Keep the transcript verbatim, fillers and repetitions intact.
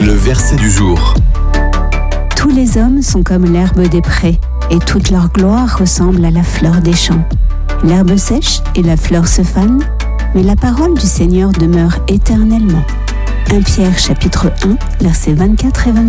Le verset du jour. Tous les hommes sont comme l'herbe des prés, et toute leur gloire ressemble à la fleur des champs. L'herbe sèche et la fleur se fanent, mais la parole du Seigneur demeure éternellement. premier Pierre chapitre un, versets vingt-quatre et vingt-cinq.